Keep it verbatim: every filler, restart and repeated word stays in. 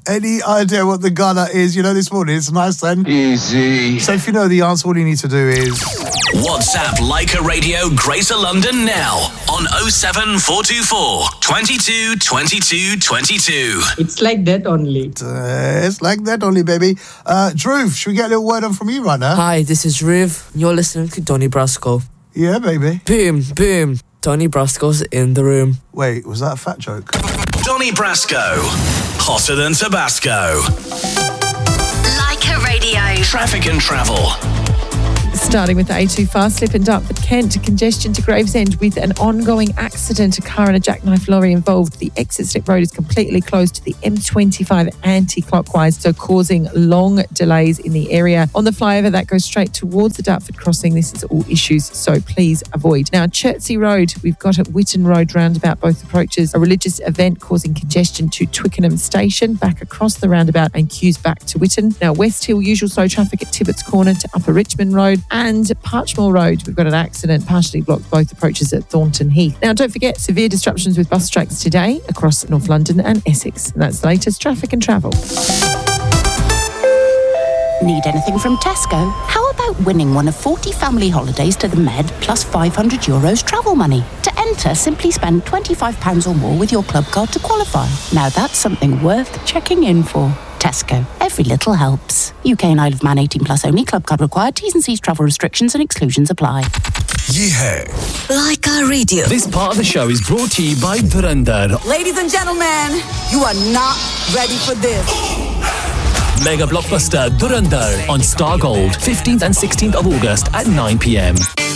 Any idea what the Ghana is? You know, this morning it's nice then. Easy. So if you know the answer, all you need to do is... WhatsApp Leica Radio Greater London now on oh seven four two four, twenty-two, twenty-two, twenty-two. It's like that only. Uh, it's like that only, baby. Uh, Dhruv, should we get a little word on from you right now? Hi, this is Dhruv. You're listening to Donny Brasco. Yeah, baby. Boom, boom. Donny Brasco's in the room. Wait, was that a fat joke? Donny Brasco. Hotter than Tabasco. Leica Radio. Traffic and travel. Starting with the A two fast slip in Dartford, Kent, congestion to Gravesend with an ongoing accident. A car and a jackknife lorry involved. The exit slip road is completely closed to the M twenty-five anti-clockwise, so causing long delays in the area. On the flyover that goes straight towards the Dartford crossing, this is all issues, so please avoid. Now, Chertsey Road, we've got at Witton Road roundabout, both approaches. A religious event causing congestion to Twickenham Station, back across the roundabout and queues back to Witton. Now, West Hill, usual slow traffic at Tibbetts Corner to Upper Richmond Road. And Parchmore Road, we've got an accident, partially blocked both approaches at Thornton Heath. Now, don't forget, severe disruptions with bus strikes today across North London and Essex. And that's the latest traffic and travel. Need anything from Tesco? How about winning one of forty family holidays to the Med plus five hundred euros travel money? To enter, simply spend twenty-five pounds or more with your club card to qualify. Now that's something worth checking in for. Tesco. Every little helps. U K and Isle of Man eighteen plus only. Club card required. T's and C's travel restrictions and exclusions apply. Yeah. Leica Radio. This part of the show is brought to you by Dhurandhar. Ladies and gentlemen, you are not ready for this. Mega blockbuster Dhurandhar on Star Gold, fifteenth and sixteenth of August at nine p.m.